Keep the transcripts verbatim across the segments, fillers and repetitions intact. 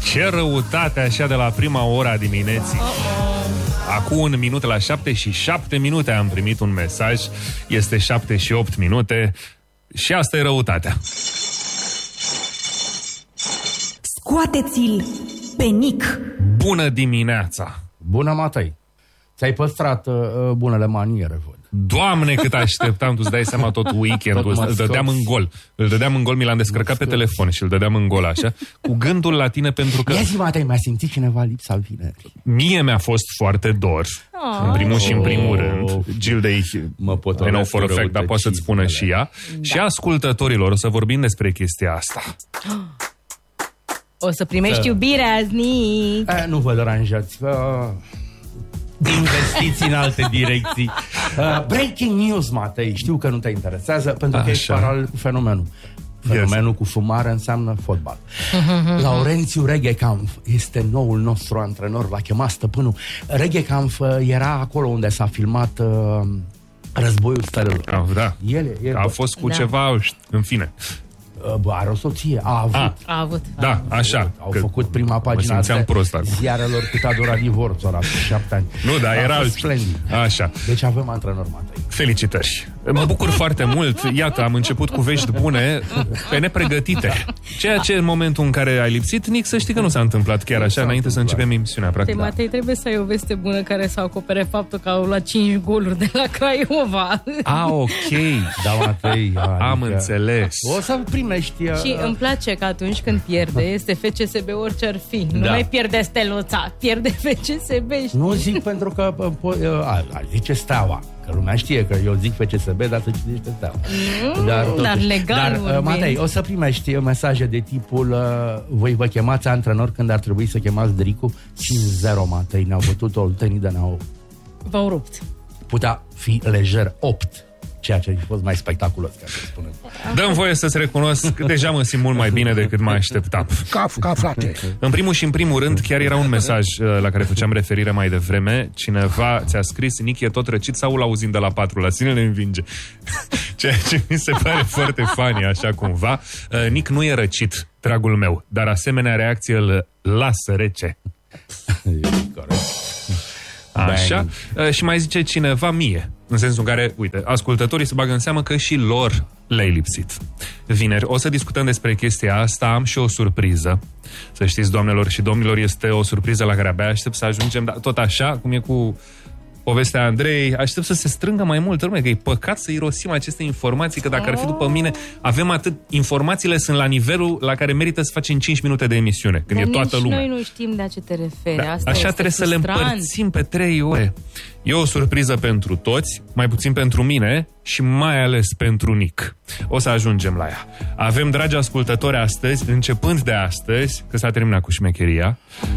Ce răutate așa de la prima ora dimineții. Acum un minut la șapte și șapte minute am primit un mesaj. Este șapte și opt minute și asta e răutatea. Scoateți-l pe Nic. Bună dimineața. Bună, Matei. Ți-ai păstrat uh, bunele maniere, văd. Doamne, cât așteptam, tu îți dai seama tot weekendul ăsta. Îl dădeam în gol. Îl dădeam în gol, mi l-am descărcat pe telefon și îl dădeam în gol așa, cu gândul la tine pentru că... Ia zi, Matei, mi-a simțit cineva lipsa vinerii. Mie mi-a fost foarte dor. Oh. În primul și în primul rând. Gildei, mă pot I know for a fact, dar poate să-ți spună și ea. Da. Și ascultătorilor, o să vorbim despre chestia asta. O să primești iubire azi, Nic. Eh, nu vă deranjați. Uh, investiți în alte direcții. Uh, breaking news, Matei. Știu că nu te interesează, pentru că ești paralel cu fenomenul. Fenomenul yes. cu fumare înseamnă fotbal. Laurențiu Reghecampf este noul nostru antrenor. L-a chemat stăpânul. Reghecampf era acolo unde s-a filmat uh, Războiul Stelelor. Ah, da. El, el, a fost cu da. ceva, în fine. Bă, are o soție, a avut. A, a avut. Da, așa. Au făcut prima pagina de prost, ziarelor cât a durat divorțul ăla, șapte ani. Nu, dar era splendid. Așa. Deci avem antrenor, Matei. Felicitări. Mă bucur foarte mult. Iată, am început cu vești bune, pe nepregătite. Ceea ce în momentul în care ai lipsit, Nic, să știi că nu s-a întâmplat chiar așa, înainte să începem emisiunea, practic. Te, Matei, trebuie să ai o veste bună care să acopere faptul că au luat cinci goluri de la Craiova. Ah, ok. Da, Matei. Am adică... înțeles. O să primești... Uh... Și îmi place că atunci când pierde, este F C S B orice ar fi. Nu da. mai pierde Steluța, pierde F C S B. Știi? Nu zic pentru că uh, a, a, zice Steaua. Că lumea știe că eu zic F C S B, dar să citește Steaua. Mm, dar, totuși, dar legal Dar, uh, Matei, o să primești mesaje de tipul uh, voi vă chemați antrenor când ar trebui să chemați Dricu. cinci zero, Matei, ne-au bătut Oltenii de ne-au... V-au rupt. Putea fi lejer opt. Ceea ce a fost mai spectaculos, ca să spunem. Dă-mi voie să-ți recunosc că deja mă simt mult mai bine decât mă așteptam. Ca, ca frate. În primul și în primul rând, chiar era un mesaj la care făceam referire mai devreme. Cineva ți-a scris, Nic e tot răcit sau l-auzim de la patru? La sine ne învinge. Ceea ce mi se pare foarte funny, așa cumva. Nic nu e răcit, dragul meu, dar asemenea reacție îl lasă rece. Corect. Așa. Bang. Și mai zice cineva mie, în sensul în care, uite, ascultătorii se bagă în seamă că și lor le-ai lipsit. Vineri o să discutăm despre chestia asta, am și o surpriză. Să știți, doamnelor și domnilor, este o surpriză la care abia aștept să ajungem, dar tot așa, cum e cu povestea Andrei, aștept să se strângă mai mult lume, că e păcat să irosim aceste informații, că dacă ar fi după mine, avem atât, informațiile sunt la nivelul la care merită să facem cinci minute de emisiune, când dar e toată lumea. Noi nu știm de ce te referi. Da, asta așa trebuie frustrant. Să le împărțim pe trei ore. E o surpriză pentru toți, mai puțin pentru mine și mai ales pentru Nic. O să ajungem la ea. Avem, dragi ascultători, astăzi, începând de astăzi, că s-a terminat cu șmecheria,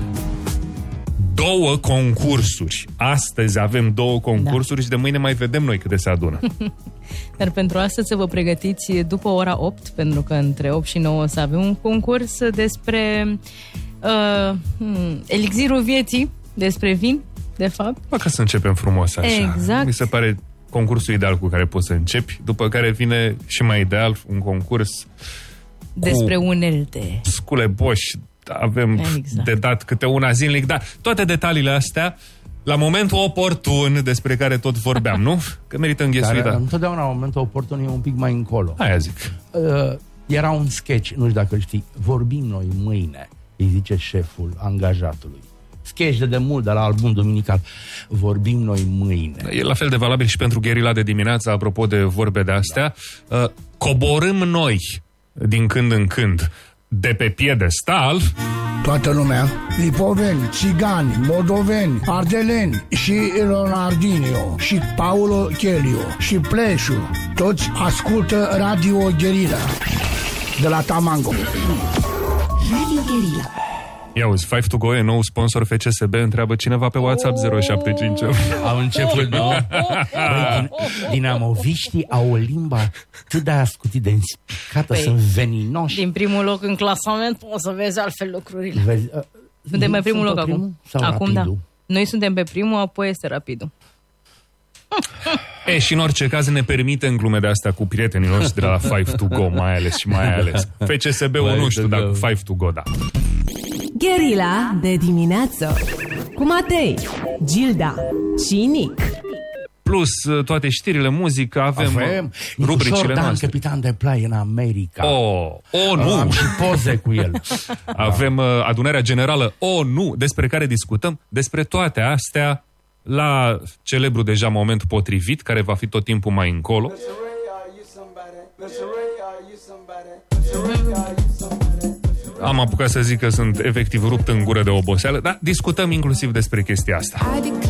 două concursuri. Astăzi avem două concursuri da. Și de mâine mai vedem noi câte se adună. Dar pentru astăzi să vă pregătiți după ora opt, pentru că între opt și nouă o să avem un concurs despre uh, elixirul vieții, despre vin, de fapt. Bă, ca să începem frumos așa. Exact. Mi se pare concursul ideal cu care poți să începi, după care vine și mai ideal un concurs despre unelte. Scule boși. Avem exact. De dat câte una zilnic, dar toate detaliile astea la momentul oportun despre care tot vorbeam, nu? Că merită înghesuită. Dar întotdeauna momentul oportun e un pic mai încolo. Aia zic. Uh, era un sketch, nu știu dacă știi, vorbim noi mâine, îi zice șeful angajatului. Sketch de demult de la album duminical. Vorbim noi mâine. E la fel de valabil și pentru gherila de dimineață, apropo de vorbe de astea. Da. Uh, coborâm noi din când în când de pe piedestal toată lumea, lipoveni, țigani, moldoveni, ardeleni și Leonardinio și Paulo Chelio și Pleșu, toți ascultă Radio Guerilla de la Tamango. Radio Guerilla. Ia uzi, Five to Go e nou sponsor F C S B, întreabă cineva pe WhatsApp zero șapte cinci. Au început, nu? Băi, dinamoviștii au o limbă atât de ascutit, de inspicată, păi, sunt veninoși. Din primul loc în clasament o să vezi altfel lucrurile. Vezi, uh, suntem pe primul loc acum. Acum, da. Noi suntem pe primul, apoi este Rapidul. E, și în orice caz ne permite în glume de astea cu prietenii noștri de la Five to Go, mai ales și mai ales. F C S B-ul nu știu, dar cu Five to Go, da. Gherila de dimineață cu Matei, Gilda și Nic. Plus toate știrile, muzică, avem, avem rubricile Dan, noastre. capitan de play în America. Oh, oh nu! Am și poze cu el. Avem uh, adunarea generală O N U, despre care discutăm. Despre toate astea la celebrul deja moment potrivit, care va fi tot timpul mai încolo. Am apucat să zic că sunt efectiv rupt în gură de oboseală, dar discutăm inclusiv despre chestia asta.